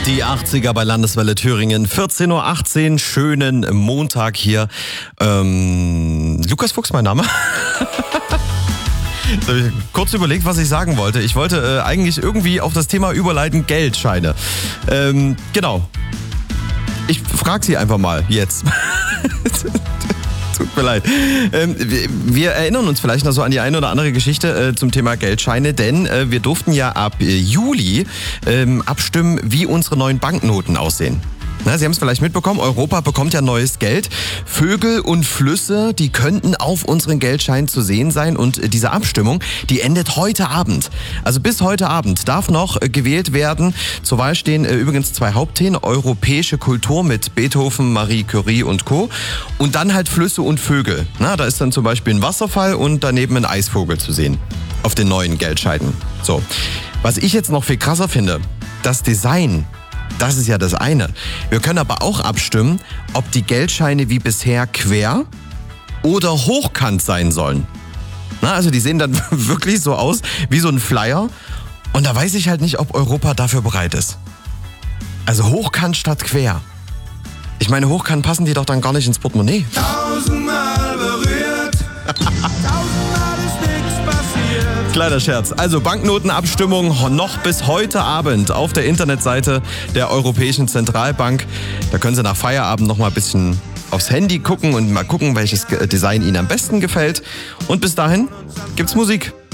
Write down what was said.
Die 80er bei Landeswelle Thüringen, 14.18 Uhr, schönen Montag hier. Lukas Fuchs, mein Name. Jetzt habe ich kurz überlegt, was ich sagen wollte. Ich wollte eigentlich irgendwie auf das Thema überleiten, Geldscheine. Genau. Ich frage Sie einfach mal jetzt. Tut mir leid. Wir erinnern uns vielleicht noch so an die eine oder andere Geschichte zum Thema Geldscheine, denn wir durften ja ab Juli abstimmen, wie unsere neuen Banknoten aussehen. Na, Sie haben es vielleicht mitbekommen, Europa bekommt ja neues Geld. Vögel und Flüsse, die könnten auf unseren Geldscheinen zu sehen sein. Und diese Abstimmung, die endet heute Abend. Also bis heute Abend darf noch gewählt werden. Zur Wahl stehen übrigens 2 Hauptthemen. Europäische Kultur mit Beethoven, Marie Curie und Co. Und dann halt Flüsse und Vögel. Na, da ist dann zum Beispiel ein Wasserfall und daneben ein Eisvogel zu sehen. Auf den neuen Geldscheinen. So. Was ich jetzt noch viel krasser finde, das Design. Das ist ja das eine. Wir können aber auch abstimmen, ob die Geldscheine wie bisher quer oder hochkant sein sollen. Na, also die sehen dann wirklich so aus wie so ein Flyer. Und da weiß ich halt nicht, ob Europa dafür bereit ist. Also hochkant statt quer. Ich meine, hochkant passen die doch dann gar nicht ins Portemonnaie. 1000-mal berührt, 1000-mal ist nichts passiert. Kleiner Scherz. Also Banknotenabstimmung noch bis heute Abend auf der Internetseite der Europäischen Zentralbank. Da können Sie nach Feierabend noch mal ein bisschen aufs Handy gucken und mal gucken, welches Design Ihnen am besten gefällt. Und bis dahin gibt's Musik.